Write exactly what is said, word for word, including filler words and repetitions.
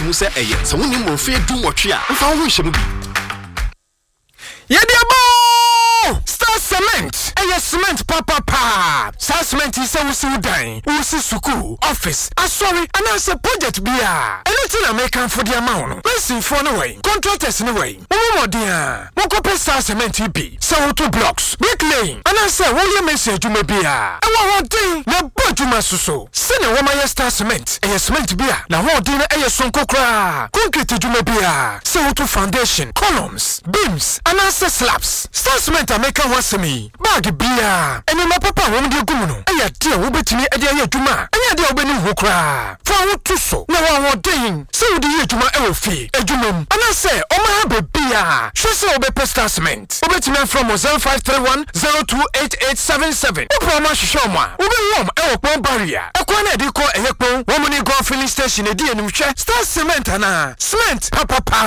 mu se eye so woni mo fe du wotwe a mfa wo hye mu bi Yediabo Star Cement Eye cement papa pa Star Cement is a wusi udan wusi suku office asori anase project bia anything American for the amount person for no way contractors no way omo dia moko pe Star Cement bi so two blocks bricklaying anase wo ye message adwuma bia e wo hodin na bodwuma suso sene wo ma Star Cement eye cement bia na hodin na eye sonko kra concrete adwuma bia so two foundation columns beams anase slabs Star Cement American wasemi bag bia eni ma papa wo mde gumu no eya de wo betimi ede aye adwuma enya de obeni ho kra fa wo tu so na wo hodin se wo de ye adwuma e wo fi adwumam anase o ma ha bia hwe se obe Star Cement obetimi from zero five three one zero two eight eight seven seven o pro ma hwehwe mo a obe wom e wo pon barrier e kwa na de ko eye pon wo mo ni go filling station e di enim hwe Star Cement ana cement papa pa